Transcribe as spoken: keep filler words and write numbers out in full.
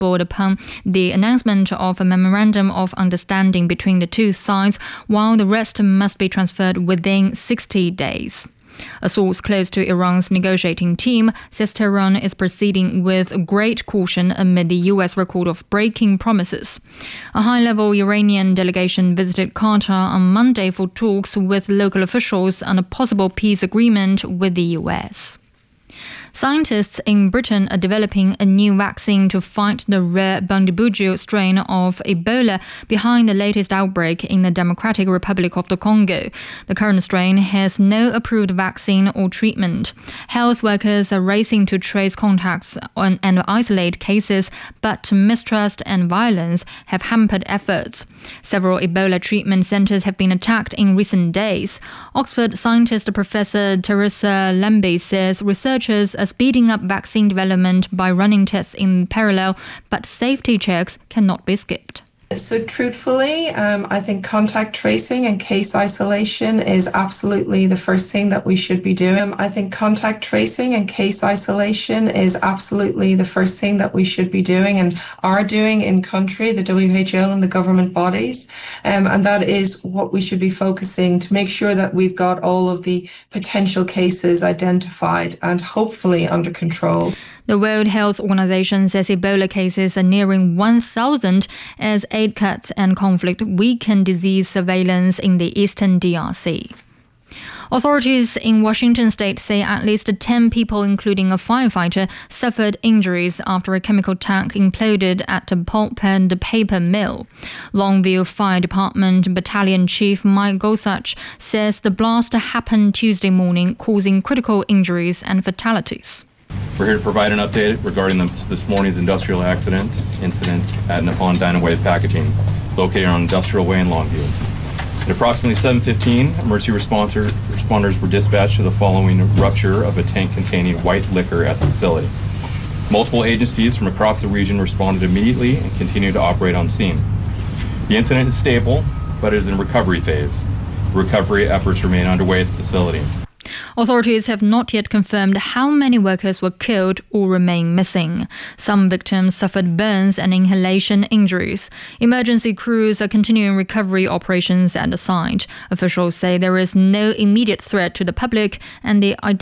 stumbled upon the announcement of a memorandum of understanding between the two sides, while the rest must be transferred within sixty days. A source close to Iran's negotiating team says Tehran is proceeding with great caution amid the U S record of breaking promises. A high-level Iranian delegation visited Qatar on Monday for talks with local officials on a possible peace agreement with the U S. Scientists in Britain are developing a new vaccine to fight the rare Bundibugyo strain of Ebola behind the latest outbreak in the Democratic Republic of the Congo. The current strain has no approved vaccine or treatment. Health workers are racing to trace contacts on, and isolate cases, but mistrust and violence have hampered efforts. Several Ebola treatment centers have been attacked in recent days. Oxford scientist Professor Teresa Lambie says researchers are speeding up vaccine development by running tests in parallel, but safety checks cannot be skipped. So truthfully, um, I think contact tracing and case isolation is absolutely the first thing that we should be doing. I think contact tracing and case isolation is absolutely the first thing that we should be doing and are doing in country, the W H O and the government bodies. Um, and that is what we should be focusing to make sure that we've got all of the potential cases identified and hopefully under control. The World Health Organization says Ebola cases are nearing one thousand as aid cuts and conflict weaken disease surveillance in the eastern D R C. Authorities in Washington state say at least ten people, including a firefighter, suffered injuries after a chemical tank imploded at a pulp and paper mill. Longview Fire Department Battalion Chief Mike Gossach says the blast happened Tuesday morning, causing critical injuries and fatalities. We're here to provide an update regarding this morning's industrial accident incident at Nippon Dynawave Packaging, located on Industrial Way in Longview. At approximately seven fifteen, emergency responders were dispatched to the following rupture of a tank containing white liquor at the facility. Multiple agencies from across the region responded immediately and continue to operate on scene. The incident is stable, but is in recovery phase. Recovery efforts remain underway at the facility. Authorities have not yet confirmed how many workers were killed or remain missing. Some victims suffered burns and inhalation injuries. Emergency crews are continuing recovery operations at the site. Officials say there is no immediate threat to the public and the